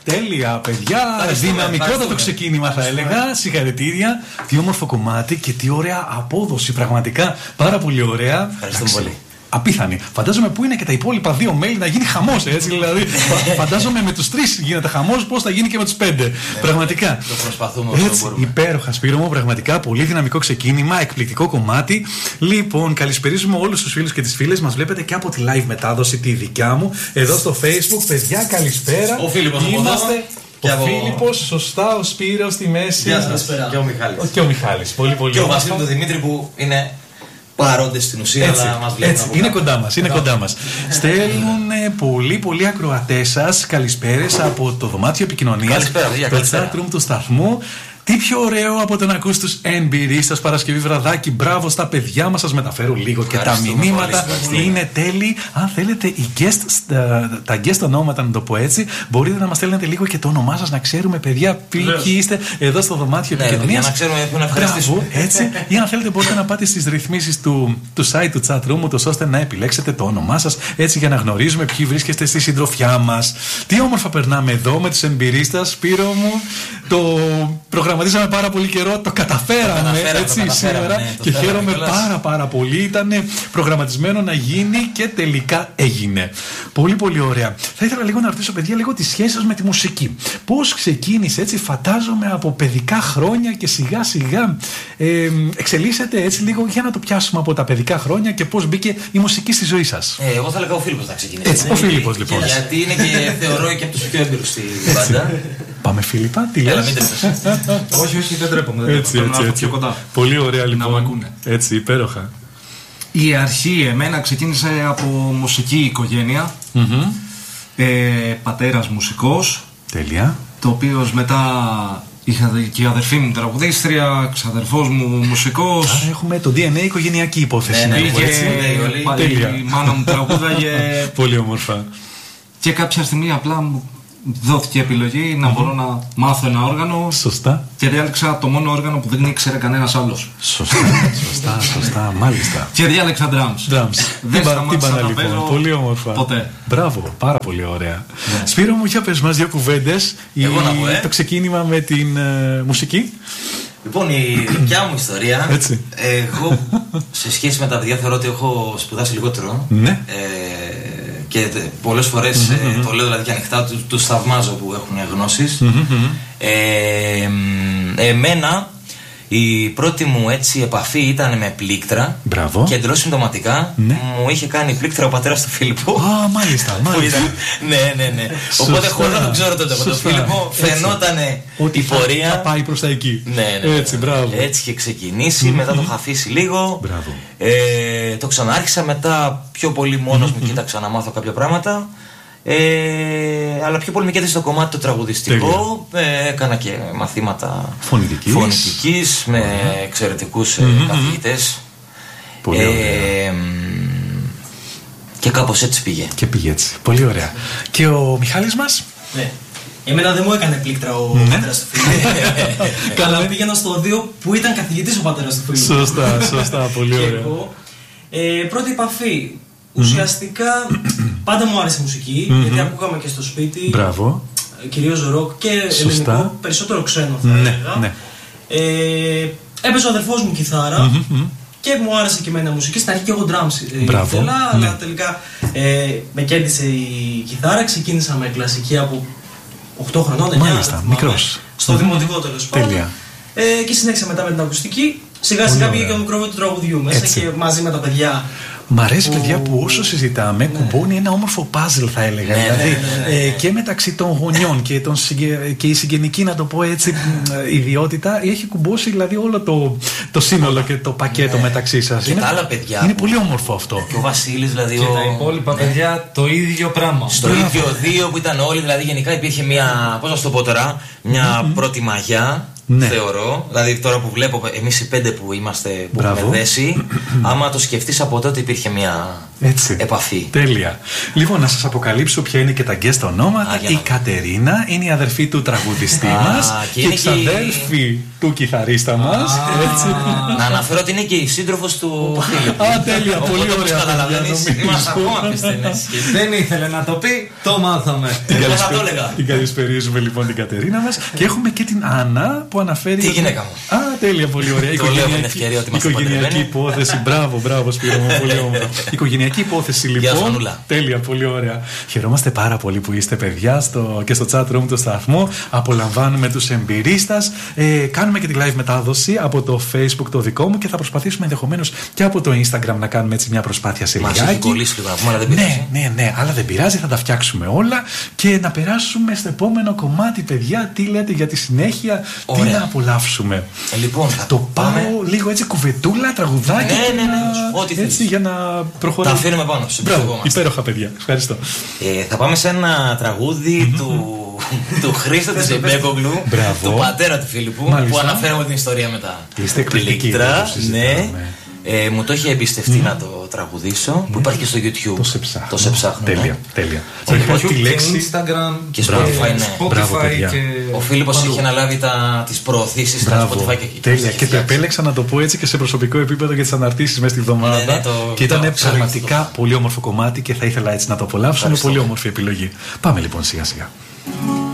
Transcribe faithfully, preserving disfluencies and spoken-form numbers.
Τέλεια, παιδιά. Δυναμικότατο ξεκίνημα, θα έλεγα. Συγχαρητήρια. Τι όμορφο κομμάτι και τι ωραία απόδοση. Πραγματικά πάρα πολύ ωραία. Ευχαριστούμε πολύ. Απίθανη. Φαντάζομαι πού είναι και τα υπόλοιπα δύο μέλη να γίνει χαμός, έτσι. Δηλαδή, φαντάζομαι με τους τρεις γίνεται χαμός, πώς θα γίνει και με τους πέντε. Ναι, πραγματικά. Το προσπαθούμε όσο έτσι, μπορούμε. Υπέροχα, Σπύρο μου, πραγματικά πολύ δυναμικό ξεκίνημα, εκπληκτικό κομμάτι. Λοιπόν, καλησπερίζουμε όλους τους φίλους και τις φίλες μας. Βλέπετε και από τη live μετάδοση τη δικιά μου εδώ στο Facebook. Παιδιά, καλησπέρα. Ο Φίλιππος είμαστε. Ο από... Φίλιππος, σωστά, ο Σπύρος στη μέση. Γεια σας. Και ο Μιχάλης. Και ο Μιχάλης. Πολύ, πολύ και ο Βασίλης του Δημήτρη που είναι παρόντες στην ουσία, έτσι, αλλά μας βλέπουν. Έτσι, είναι κοντά μας, είναι κοντά μας. Στέλνουν πολύ πολλοί ακροατές σας καλησπέρες από το δωμάτιο επικοινωνίας. Καλησπέρα, παιδιά, το chat room του σταθμού. Τι πιο ωραίο από το να ακούς τους εν μπι αρ σας Παρασκευή βραδάκι. Μπράβο στα παιδιά μας, σας μεταφέρω λίγο και τα μηνύματα. Είναι τέλειοι. Αν θέλετε οι guest, τα guest ονόματα, να το πω έτσι, μπορείτε να μας στέλνετε λίγο και το όνομά σας, να ξέρουμε, παιδιά, ποιοι είστε εδώ στο δωμάτιο ναι, επικοινωνίας. Για να ξέρουμε πού να ευχαριστήσουμε. Έτσι. Ή αν θέλετε, μπορείτε να πάτε στις ρυθμίσεις του, του site του chat room, ούτως ώστε να επιλέξετε το όνομά σας, έτσι για να γνωρίζουμε ποιοι βρίσκεστε στη συντροφιά μας. Τι όμορφα περνάμε εδώ με τους εμπειρίστας, Σπύρο μου. Το προγραμματίσαμε πάρα πολύ καιρό, το καταφέραμε, το καταφέραμε έτσι το σήμερα ναι, και χαίρομαι πάρα πάρα πολύ. Ήταν προγραμματισμένο να γίνει και τελικά έγινε. Πολύ πολύ ωραία. Θα ήθελα λίγο να ρωτήσω, παιδιά, λίγο τη σχέση σας με τη μουσική. Πώς ξεκίνησε, έτσι, φαντάζομαι από παιδικά χρόνια και σιγά σιγά ε, εξελίσσεται έτσι λίγο, για να το πιάσουμε από τα παιδικά χρόνια και πώς μπήκε η μουσική στη ζωή σας. Ε, εγώ θα έλεγα ο Φίλιππος να ξεκινήσει. Έτσι, ο Φίλιππος λοιπόν. Γιατί είναι και θεωρώ και από τους πιο έμπειρους στη μπάντα. Πάμε, Φίλιππα, τι λες? Όχι, όχι, δεν τρέπομαι. Έτσι, έτσι, έτσι. Πιο κοντά. Πολύ ωραία λοιπόν. Να μ' ακούνε. Έτσι, υπέροχα. Η αρχή εμένα ξεκίνησε από μουσική οικογένεια. Mm-hmm. Ε, πατέρας μουσικός. Τέλεια. Το οποίο μετά είχα και η αδερφή μου τραγουδίστρια, ξαδερφός μου μουσικός. Άρα έχουμε το ντι εν έι οικογενειακή υπόθεση. Ναι, ναι, ναι, έτσι, τέλεια. Η μάνα μου τραγούδαγε. Πολύ όμορφα. Και κάποια στιγμή απλά μου δόθηκε επιλογή να mm-hmm. μπορώ να μάθω ένα όργανο. Σωστά. Και διάλεξα το μόνο όργανο που δεν ήξερε κανένας άλλος. Σωστά, σωστά, σωστά, μάλιστα. Και διάλεξα drums. Drums. Δεν σταμάτησα να λοιπόν. παίζω πολύ όμορφα. ποτέ. Μπράβο, πάρα πολύ ωραία. Ναι. Σπύρο μου, για πες μας δύο κουβέντες. Εγώ η... να πω, ε. Το ξεκίνημα με την uh, μουσική. Λοιπόν, η δικιά μου ιστορία. Έτσι. Εγώ σε σχέση με τα παιδιά θεωρώ ότι έχω σπουδάσει λιγότερο. Ναι. Ε, και πολλές φορές mm-hmm. ε, το λέω δηλαδή και ανοιχτά, τους, τους θαυμάζω που έχουν γνώσεις. Mm-hmm. ε, εμένα η πρώτη μου έτσι επαφή ήταν με πλήκτρα. Μπράβο. Και εντελώς συμπτωματικά ναι. μου είχε κάνει πλήκτρα ο πατέρας του Φίλιππου. Α, μάλιστα, μάλιστα. Ήταν, ναι, ναι, ναι. Σωστά. Οπότε χωρίς να το ξέρω τότε από τον Φίλιππο φαινότανε ότι η πορεία θα πάει προς τα εκεί. Ναι, ναι, έτσι, μπράβο. Έτσι είχε ξεκινήσει, mm-hmm. μετά το είχα αφήσει λίγο. Μπράβο. Ε, το ξανάρχισα μετά πιο πολύ μόνος μου, κοίταξα να μάθω κάποια πράγματα. Ε, αλλά πιο πολύ με κέντρισε στο κομμάτι το τραγουδιστικό. Ε, έκανα και μαθήματα φωνητικής, φωνητικής με mm-hmm. εξαιρετικούς mm-hmm. καθηγητές. Πολύ ωραία. Ε, και κάπως έτσι πήγε. Και πήγε έτσι. Πολύ ωραία. Και ο Μιχάλης μας. Ναι. Εμένα δεν μου έκανε πλήκτρα ο ναι. πατέρας του Φίλιππου. Αλλά πήγαινα στο οδείο που ήταν καθηγητής ο πατέρας του Φίλιππου. Σωστά, σωστά. Πολύ ωραία. Εγώ, ε, πρώτη επαφή. Ουσιαστικά πάντα μου άρεσε η μουσική, mm-hmm. γιατί ακούγαμε και στο σπίτι. Μπράβο. Κυρίως ροκ και σωστά. ελληνικό, περισσότερο ξένο θα ναι, έλεγα. Ναι. Ε, έπαιζε ο αδερφός μου κιθάρα mm-hmm. και μου άρεσε και εμένα η μουσική. Στην αρχή και εγώ drums ήθελα, ναι. αλλά τελικά ε, με κέντησε η κιθάρα. Ξεκίνησα με κλασική από οκτώ χρονών, εννιά. Μάλιστα, μικρός. Στο mm-hmm. δημοτικό τέλος πάντων. Ε, και συνέχισα μετά με την ακουστική. Σιγά σιγά πήγε και το μικρόβιο του τραγουδιού μέσα. Έτσι. Και μαζί με τα παιδιά. Μ' αρέσει, παιδιά, που όσο συζητάμε, ναι. κουμπώνει ένα όμορφο puzzle, θα έλεγα. Ναι, δηλαδή, ναι, ναι, ναι. Ε, και μεταξύ των γονιών και, τον, και η συγγενική, να το πω έτσι, ιδιότητα, έχει κουμπώσει δηλαδή όλο το, το σύνολο και το πακέτο ναι. μεταξύ σας. Και είναι, τα άλλα παιδιά. Είναι πολύ όμορφο αυτό. Και ο Βασίλης, δηλαδή. Και ο... τα υπόλοιπα ναι. παιδιά το ίδιο πράγμα. Στο Μπράβο. ίδιο δύο που ήταν όλοι, δηλαδή γενικά υπήρχε μια. Πώς να σου το πω τώρα, μια mm-hmm. πρώτη μαγιά. Ναι. Θεωρώ, δηλαδή τώρα που βλέπω εμείς οι πέντε που είμαστε που έχουμε δέσει, άμα το σκεφτείς από τότε υπήρχε μια Έτσι. επαφή. Τέλεια. Λοιπόν, να σας αποκαλύψω ποια είναι και τα guest ονόματα. Α, η να... Κατερίνα είναι η αδερφή του τραγουδιστή μας και, και ξαδέρφη του κιθαρίστα μας. Να αναφέρω ότι είναι και η σύντροφος του Φίλιππου. Α, τέλεια, πολύ ωραία. Καταλαβαίνεις, είμαστε ακόμα πιο στενές. Δεν ήθελε να το πει, το μάθαμε. Την καλησπερίζουμε λοιπόν την Κατερίνα μας και έχουμε και την Άννα που αναφέρει. Τη γυναίκα μου. Α, τέλεια, πολύ ωραία. Οικογενειακή υπόθεση. Μπράβο, μπράβο, Σπύρο μου, πολύ όμορφο. Οικογενειακή υπόθεση λοιπόν. Τέλεια, πολύ ωραία. Χαιρόμαστε πάρα πολύ που είστε παιδιά στο, και στο chat room του σταθμού. Απολαμβάνουμε τους εμπειρίστας. Ε, κάνουμε και τη live μετάδοση από το Facebook το δικό μου και θα προσπαθήσουμε ενδεχομένως και από το Instagram να κάνουμε έτσι μια προσπάθεια σε λιγάκι. Μας έχει κολλήσει λίγο να πούμε, αλλά δεν πειράζει. Ναι, ναι, ναι, αλλά δεν πειράζει, θα τα φτιάξουμε όλα και να περάσουμε στο επόμενο κομμάτι, παιδιά. Τι λέτε για τη συνέχεια, ωραία. Τι να απολαύσουμε. Ε, λοιπόν, θα το πάω πάμε... λίγο έτσι κουβετούλα, τραγουδάκι. Ναι, ναι, ναι, ναι, ό,τι έτσι για να προχωρήσουμε. Τα αφήνουμε πάνω. Μπράβο, υπέροχα παιδιά. Ευχαριστώ. Ε, θα πάμε σε ένα τραγούδι του, του Χρήστο της Εμπέκογλου, του πατέρα του Φίλιππου, μάλιστα. Που αναφέραμε την ιστορία με τα πλήκτρα. Ναι. Ε, μου το είχε εμπιστευτεί mm. να το τραγουδήσω, mm. που υπάρχει και στο YouTube. Το σε ψάχνω. Το σε ψάχνω. Τέλεια. τέλεια. Και υπάρχει τη λέξη Instagram και Spotify. Ναι. Spotify και... Ο Φίλιππος είχε αναλάβει τις προωθήσεις στα Spotify και εκεί. Τέλεια. Και το επέλεξα να το πω έτσι και σε προσωπικό επίπεδο για τις αναρτήσεις μέσα στη εβδομάδα. Ναι, ναι, το... Και ήταν πραγματικά το... πολύ όμορφο κομμάτι και θα ήθελα έτσι να το απολαύσω. Είναι πολύ όμορφη επιλογή. Πάμε λοιπόν σιγά σιγά.